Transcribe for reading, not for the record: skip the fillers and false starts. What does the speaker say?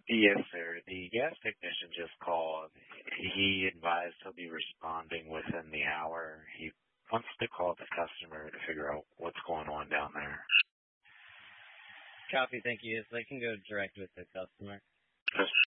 Yes, sir. The gas technician just called. He advised he'll be responding within the hour. He wants to call the customer to figure out what's going on down there. Copy, thank you. So I can go direct with the customer.